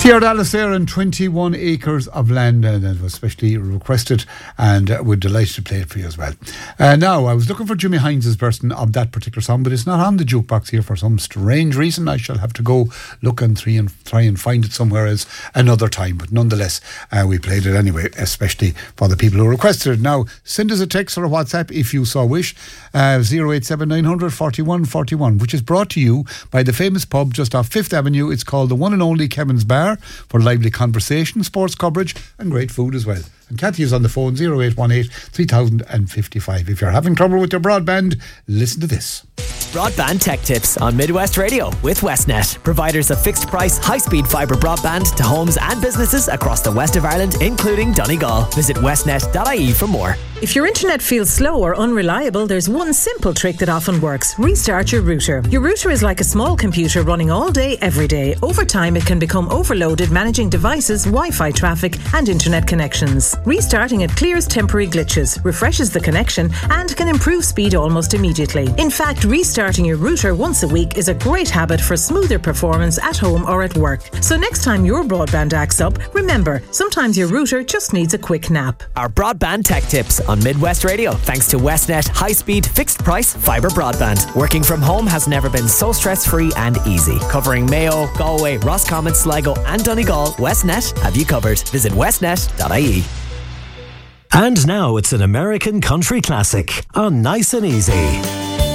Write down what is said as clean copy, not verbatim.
Tierra Dallas there and 21 acres of land, and it was specially requested, and we're delighted to play it for you as well. Now, I was looking for Jimmy Hines' version of that particular song, but it's not on the jukebox here for some strange reason. I shall have to go look and try and find it somewhere else another time, but nonetheless, we played it anyway, especially for the people who requested it. Now, send us a text or a WhatsApp if you so wish, 087 900 41 41, which is brought to you by the famous pub just off 5th Avenue. It's called the one and only Kevin's Bar, for lively conversation, sports coverage and great food as well. And Kathy is on the phone, 0818 3055. If you're having trouble with your broadband, listen to this. Broadband Tech Tips on Midwest Radio with Westnet, providers of fixed price, high-speed fibre broadband to homes and businesses across the west of Ireland, including Donegal. Visit westnet.ie for more. If your internet feels slow or unreliable, there's one simple trick that often works. Restart your router. Your router is like a small computer running all day, every day. Over time, it can become overloaded managing devices, Wi-Fi traffic and internet connections. Restarting it clears temporary glitches, refreshes the connection and can improve speed almost immediately. In fact, restarting your router once a week is a great habit for smoother performance at home or at work. So next time your broadband acts up, remember, sometimes your router just needs a quick nap. Our Broadband Tech Tips on Midwest Radio, thanks to Westnet high-speed, fixed-price fibre broadband. Working from home has never been so stress-free and easy. Covering Mayo, Galway, Roscommon, Sligo and Donegal, Westnet have you covered. Visit westnet.ie. And now it's an American country classic on Nice and Easy.